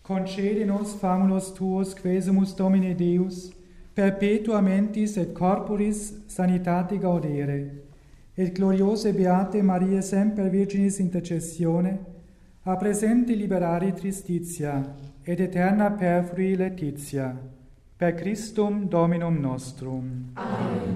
concede nos famulus tuos quesumus Domine Deus, perpetua mentis et corporis sanitate gaudere, et gloriose beate Maria semper Virginis intercessione, a presente liberari tristitia, et eterna perfrui laetitia, per Christum Dominum nostrum. Amen.